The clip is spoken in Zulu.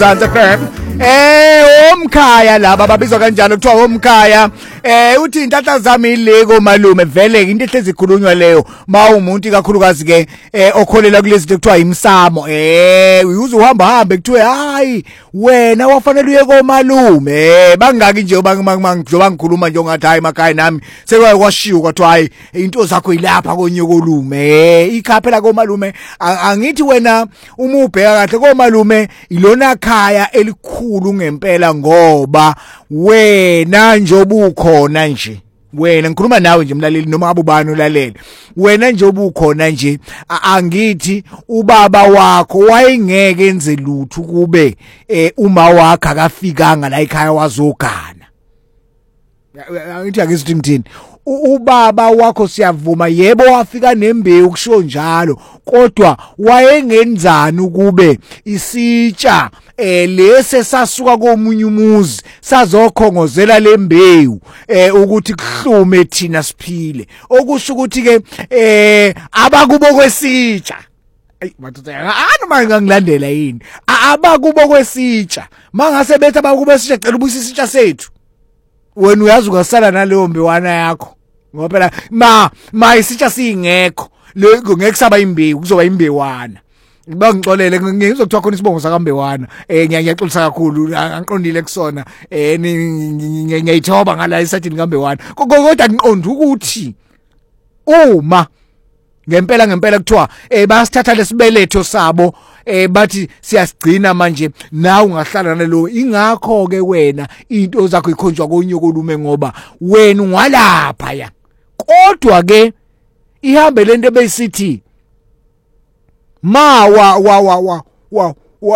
Zanza FM omkhaya laba babizwa kanjalo kuthiwa omkhaya uthi intatha zami ileko malume vele into ehlezi ikhulunywa leyo mawumuntu kakhulukazi ke okholela kulezi zinto kuthiwa imsamo uze uhamba hambe kuthiwe hayi wena wafanele uye komalume bangaki nje njoba ngikhuluma nje ngathi hayi makhaya nami sekwashiwo kwathi hayi into zakho ilapha konyokolume ikhaphela komalume angithi wena uma ubheka kahle komalume ilona khaya elikhulu ngempela ngoba wena njoba ukhona nje wena ngikhuluma nawe nje mlaleli noma abubani ulalele wena njoba ukhona nje angithi ubaba wakho wayengeke enze lutho kube uma wakhe akafikanga la ekhaya wazogana angithi akesithi ngithini ubaba wakho siyavuma yebo wafika nembewu kusho njalo kodwa wayengenzani ukube isitsha lese sasuka komunye umuzi sazokhongozela lembewu ukuthi kuhlume thina siphile okusho ukuthi ke abakubo kwesitsha madoda noma ngilandela yini abakubo kwesitsha mangase bethi abakubo kwesitsha cela ubuyisa isitsha sethu wena uyazi ukasala naleyo mbewana yakho ngoba phela ma isitsha singekho lokho ngeke saba imbewu kuzoba imbewana bangixolele ngizokuthiwa khona isibongo sakambewana ngiyaxolisa kakhulu angiqondile kusona ngiyayithoba ngala isathini kambewana kodwa ngiqonda ukuthi uma ngempela kuthiwa bayasithatha lesibeletho sabo bathi siyasigcina manje nawe ungahlala nalo ingakho ke wena into zakho ikhonjwa konyokolume ngoba wena ungwalapha ya kodwa ke ihambe lento beyisithi ma wa